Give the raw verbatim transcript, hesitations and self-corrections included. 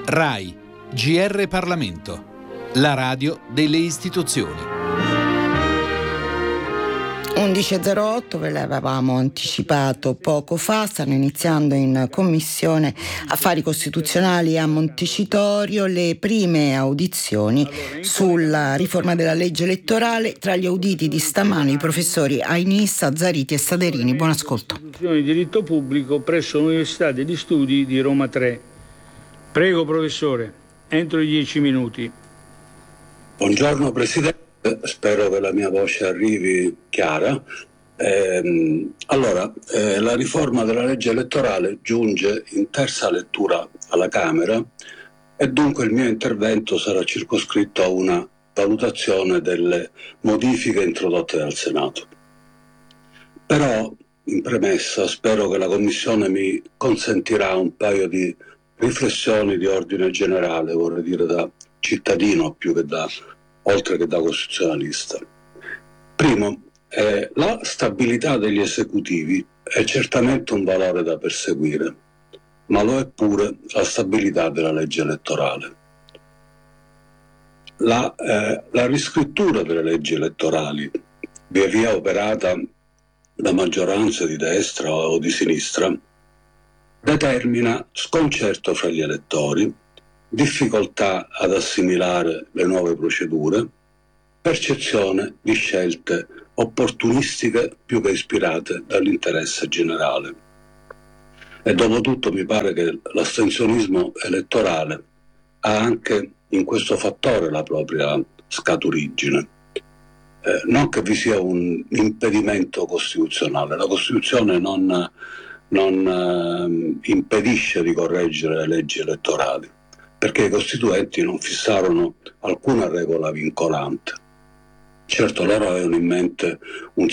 RAI, G R Parlamento, la radio delle istituzioni. undici e zero otto, ve l'avevamo anticipato poco fa, stanno iniziando in Commissione Affari Costituzionali a Montecitorio le prime audizioni sulla riforma della legge elettorale. Tra gli auditi di stamani i professori Ainissa, Zariti e Staderini. Buon ascolto. Istituzione di diritto pubblico presso l'Università degli Studi di Roma tre. Prego professore, entro i dieci minuti. Buongiorno Presidente. Spero che la mia voce arrivi chiara. Eh, allora, eh, la riforma della legge elettorale giunge in terza lettura alla Camera e dunque il mio intervento sarà circoscritto a una valutazione delle modifiche introdotte dal Senato. Però, in premessa, spero che la Commissione mi consentirà un paio di riflessioni di ordine generale, vorrei dire da cittadino più che da oltre che da costituzionalista. Primo, eh, la stabilità degli esecutivi è certamente un valore da perseguire, ma lo è pure la stabilità della legge elettorale. La, eh, la riscrittura delle leggi elettorali, via via operata da maggioranze di destra o di sinistra, determina sconcerto fra gli elettori, difficoltà ad assimilare le nuove procedure, percezione di scelte opportunistiche più che ispirate dall'interesse generale. E dopo tutto mi pare che l'astensionismo elettorale ha anche in questo fattore la propria scaturigine. Eh, non che vi sia un impedimento costituzionale, la Costituzione non, non eh, impedisce di correggere le leggi elettorali, perché i costituenti non fissarono alcuna regola vincolante. Certo, loro avevano in mente un